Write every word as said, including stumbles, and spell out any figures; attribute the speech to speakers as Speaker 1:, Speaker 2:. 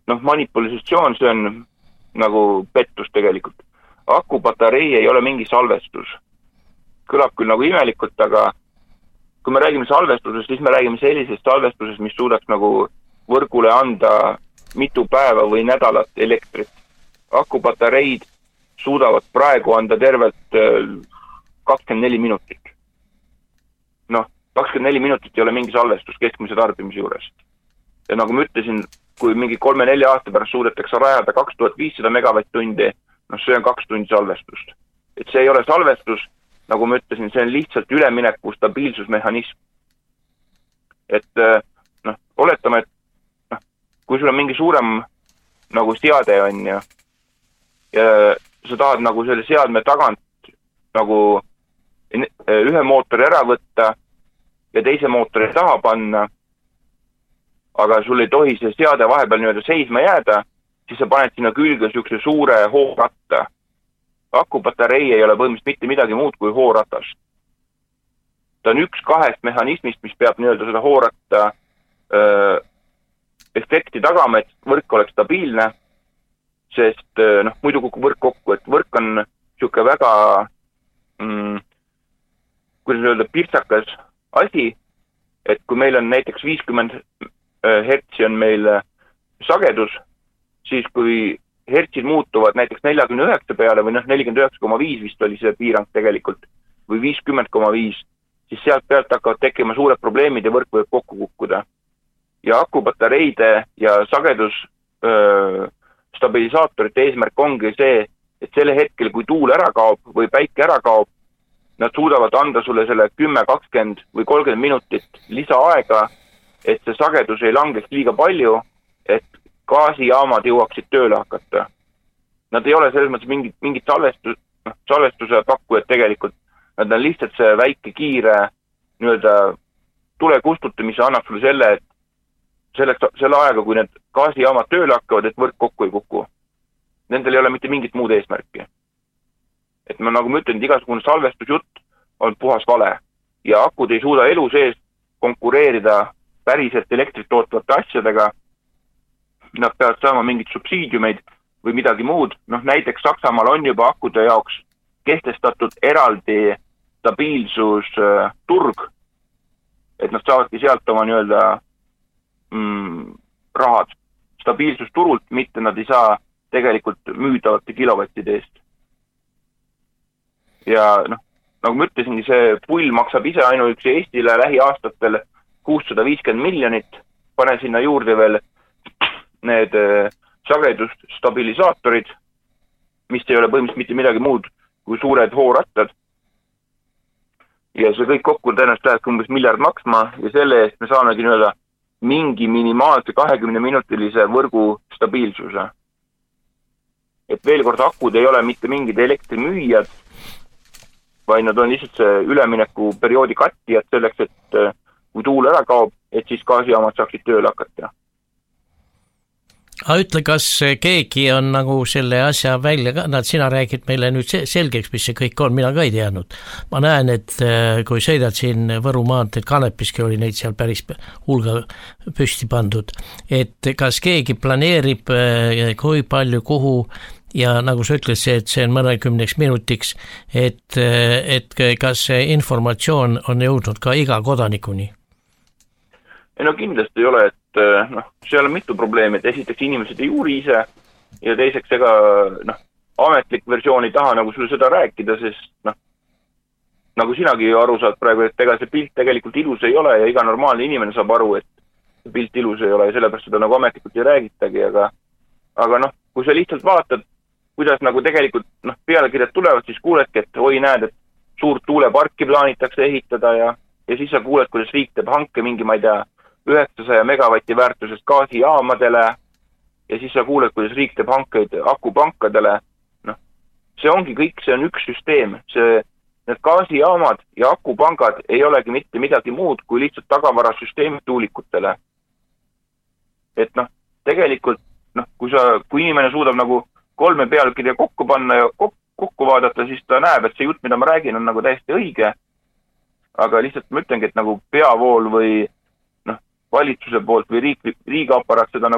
Speaker 1: noh, manipulatsioon, see on nagu pettus tegelikult. Akupatarei ei ole mingi salvestus. Kõlab küll nagu imelikult, aga kui me räägime salvestusest, siis me räägime sellisest salvestusest, mis suudaks nagu võrgule anda mitu päeva või nädalat elektrit. Akupatareid suudavad praegu anda tervelt kakskümmend neli minutit. Noh, kakskümmend neli minutit ei ole mingi salvestus keskmise tarbimise juures. Ja nagu ma ütlesin, kui mingi kolme-nelja aasta pärast suudetakse rajada kaks tuhat viissada megavatt-tundi, noh, see on kaks tundi salvestust. Et see ei ole salvestus, nagu ma ütlesin, see on lihtsalt ülemineku stabiilsusmehhanism. Et noh, oletame, et noh, kui sul on mingi suurem nagu seade on ja, ja sa tahad nagu selle seadme tagant nagu ühe mootori ära võtta ja teise mootori taha panna, aga sul ei tohi see seade vahepeal nii-öelda seisma jääda, siis sa paned sinna külge sükse suure hooratta. Akupatarei ei ole põhimõtteliselt mitte midagi muud kui hooratas. Ta on üks kahest mehhanismist, mis peab nii-öelda seda hooratta öö, efekti tagama, et võrk oleks stabiilne, sest öö, noh, muidu kukub võrk kokku, et võrk on siuke väga mm, kuidas öelda, pirtsakas asi, et kui meil on näiteks viiskümmend hertsi on meil sagedus, siis kui hertsid muutuvad näiteks neljakümne üheksa peale või noh, nelikümmend üheksa koma viis vist oli see piirang tegelikult, või viiskümmend koma viis, siis sealt pealt hakkavad tekkima suured probleemid ja võrk võib kokku kukkuda. Ja akupatareide ja sagedus öö, stabilisaatorite eesmärk ongi see, et selle hetkel, kui tuul ära kaob või päike ära kaob, nad suudavad anda sulle selle kümme, kakskümmend või kolmkümmend minutit lisaaega, et see sagedus ei langeks liiga palju, et gaasijaamad jõuaksid tööle hakata. Nad ei ole selles mõttes mingit, mingit salvestus, salvestuse pakkujad tegelikult. Nad on lihtsalt see väike kiire nii-öelda tule kustutamise annab sulle selle, et selleks, selle aega, kui need gaasijaamad tööle hakkavad, et võrk kokku ei kuku. Nendel ei ole mitte mingit muud eesmärki. Et ma nagu ma ütlen, et igasugune salvestusjutt on puhas vale ja akud ei suuda elu sees konkureerida päriselt elektrit tootvate asjadega. Nad peavad saama mingid subsiidiumeid või midagi muud. Noh, näiteks Saksamaal on juba akude jaoks kehtestatud eraldi stabiilsusturg, et nad saavadki sealt oma nii-öelda mm, rahad stabiilsusturult, mitte nad ei saa tegelikult müüdavate kilovattide eest. Ja noh, nagu ma ütlesingi, see pull maksab ise ainuüksi Eestile lähiaastatel kuussada viiskümmend miljonit, pane sinna juurde veel need sagedusstabilisaatorid, mis ei ole põhimõtteliselt mitte midagi muud kui suured hoorattad. Ja see kõik kokku tõenäoliselt läheb umbes miljard maksma ja selle eest me saamegi nii-öelda mingi minimaalse kahekümne minutilise võrgu stabiilsuse. Et veel kord, akud ei ole mitte mingid elektrimüüjad, vaid nad on lihtsalt see ülemineku perioodi kattijad selleks, et kui tuul ära kaob, et siis gaasijaamad saaksid tööle hakata.
Speaker 2: Aga ütle, kas keegi on nagu selle asja välja, nad sina räägid meile nüüd selgeks, mis see kõik on, mina ka ei teadnud. Ma näen, et kui sõidad siin Võru maanteed, Kanepiski oli neid seal päris hulga püsti pandud, et kas keegi planeerib, kui palju, kuhu ja nagu sa ütles, et see on mõnekümneks minutiks, et, et kas see informatsioon on jõudnud ka iga kodanikuni?
Speaker 1: Ei no kindlasti ei ole, et noh, seal on mitu probleemi, et esiteks inimesed ei uuri ise ja teiseks ega noh, ametlik versioon ei taha nagu sulle seda rääkida, sest noh, nagu sinagi aru saad praegu, et ega see pilt tegelikult ilus ei ole ja iga normaalne inimene saab aru, et see pilt ilus ei ole ja sellepärast seda nagu ametlikult ei räägitagi, aga, aga noh, kui sa lihtsalt vaatad, kuidas nagu tegelikult noh, pealekirjad tulevad, siis kuuledki, et oi näed, et suurt tuuleparki plaanitakse ehitada ja, ja siis sa kuuled, kuidas riik teeb hanke mingi, ma ei tea, üheksasaja megavatti väärtusest gaasijaamadele ja siis sa kuuled, kuidas riik teeb hankeid akupankadele. Noh, see ongi kõik, see on üks süsteem. See, need gaasijaamad ja akupangad ei olegi mitte midagi muud kui lihtsalt tagavarasüsteemid tuulikutele. Et noh, tegelikult, noh, kui, sa, kui inimene suudab nagu kolme pealkirja kokku panna ja kokku vaadata, siis ta näeb, et see jutt, mida ma räägin, on nagu täiesti õige. Aga lihtsalt ma ütlengi, et nagu peavool või valitsuse poolt või riik, riigiaparaat seda nagu